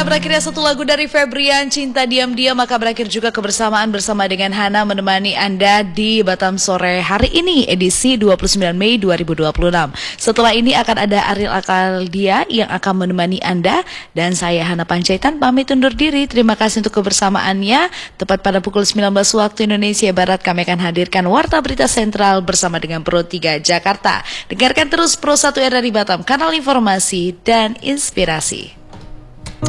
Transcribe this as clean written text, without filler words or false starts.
Karena berakhirnya satu lagu dari Febrian, Cinta Diam-Diam, maka berakhir juga kebersamaan bersama dengan Hana menemani Anda di Batam Sore hari ini, edisi 29 Mei 2026. Setelah ini akan ada Ariel Akaldia yang akan menemani Anda, dan saya Hana Panjaitan pamit undur diri. Terima kasih untuk kebersamaannya. Tepat pada pukul 19 waktu Indonesia Barat, kami akan hadirkan Warta Berita Sentral bersama dengan Pro 3 Jakarta. Dengarkan terus Pro 1 RRI Batam, kanal informasi dan inspirasi.